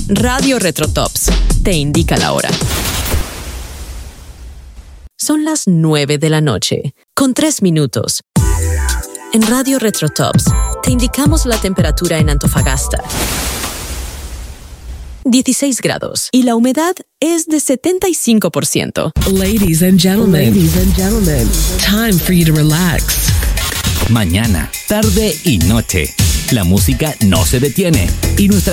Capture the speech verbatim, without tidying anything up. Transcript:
Radio Retrotops te indica la hora. Son las nueve de la noche, con tres minutos. En Radio Retrotops te indicamos la temperatura en Antofagasta. dieciséis grados y la humedad es de setenta y cinco por ciento. Ladies and gentlemen, Ladies and gentlemen, time for you to relax. Mañana, tarde y noche. La música no se detiene y nuestra